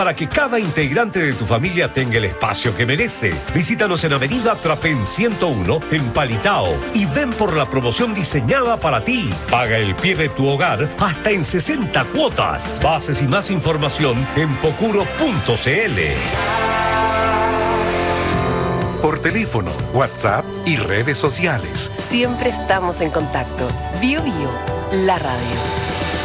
para que cada integrante de tu familia tenga el espacio que merece. Visítanos en Avenida Trapén 101 en Palitao y ven por la promoción diseñada para ti. Paga el pie de tu hogar hasta en 60 cuotas. Bases y más información en pocuro.cl. Por teléfono, WhatsApp y redes sociales. Siempre estamos en contacto. Bio Bio, la radio.